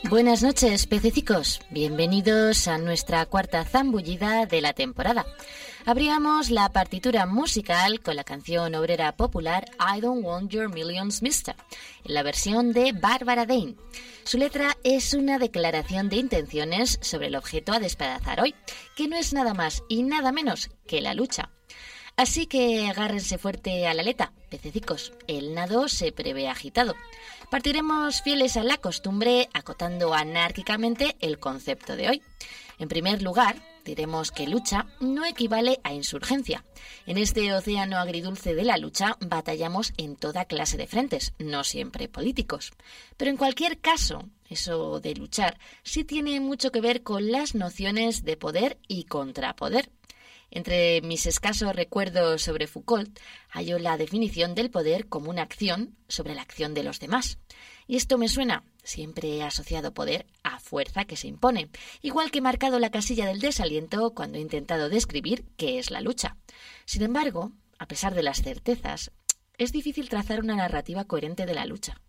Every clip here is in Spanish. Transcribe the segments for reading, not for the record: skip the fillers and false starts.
Buenas noches, pececicos. Bienvenidos a nuestra cuarta zambullida de la temporada. Abríamos la partitura musical con la canción obrera popular I Don't Want Your Millions, Mister, en la versión de Barbara Dane. Su letra es una declaración de intenciones sobre el objeto a despedazar hoy, que no es nada más y nada menos que la lucha. Así que agárrense fuerte a la aleta, pececicos, el nado se prevé agitado. Partiremos fieles a la costumbre, acotando anárquicamente el concepto de hoy. En primer lugar, diremos que lucha no equivale a insurgencia. En este océano agridulce de la lucha batallamos en toda clase de frentes, no siempre políticos. Pero en cualquier caso, eso de luchar sí tiene mucho que ver con las nociones de poder y contrapoder. Entre mis escasos recuerdos sobre Foucault, hallo la definición del poder como una acción sobre la acción de los demás. Y esto me suena, siempre he asociado poder a fuerza que se impone, igual que he marcado la casilla del desaliento cuando he intentado describir qué es la lucha. Sin embargo, a pesar de las certezas, es difícil trazar una narrativa coherente de la lucha.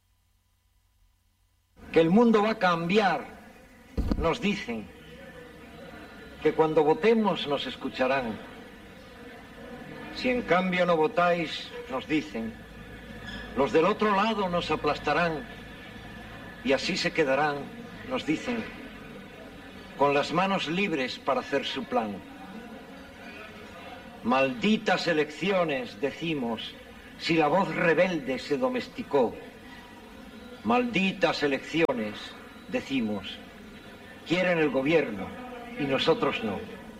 Que el mundo va a cambiar, nos dicen. Que cuando votemos nos escucharán. Si en cambio no votáis, nos dicen, los del otro lado nos aplastarán y así se quedarán, nos dicen, con las manos libres para hacer su plan. Malditas elecciones, decimos, si la voz rebelde se domesticó. Malditas elecciones, decimos, quieren el gobierno y nosotros no.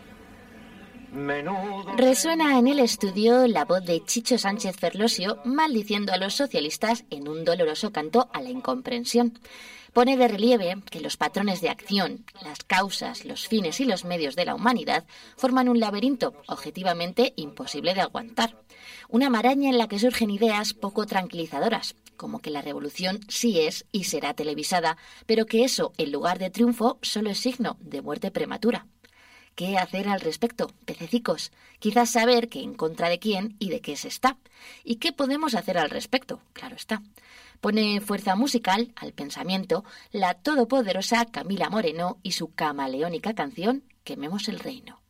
Resuena en el estudio la voz de Chicho Sánchez Ferlosio maldiciendo a los socialistas en un doloroso canto a la incomprensión. Pone de relieve que los patrones de acción, las causas, los fines y los medios de la humanidad forman un laberinto objetivamente imposible de aguantar. Una maraña en la que surgen ideas poco tranquilizadoras, como que la revolución sí es y será televisada, pero que eso, en lugar de triunfo, solo es signo de muerte prematura. ¿Qué hacer al respecto, pececicos? Quizás saber que en contra de quién y de qué se está. ¿Y qué podemos hacer al respecto? Claro está. Pone fuerza musical al pensamiento la todopoderosa Camila Moreno y su camaleónica canción Quememos el reino.